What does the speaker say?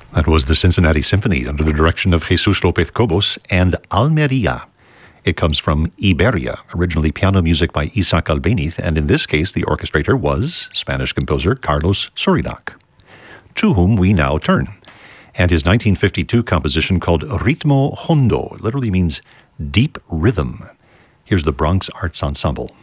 That was the Cincinnati Symphony under the direction of Jesus Lopez Cobos and Almeria. It comes from Iberia, originally piano music by Isaac Albéniz, and in this case the orchestrator was Spanish composer Carlos Surinac, to whom we now turn. And his 1952 composition called Ritmo Hondo literally means deep rhythm. Here's the Bronx Arts Ensemble.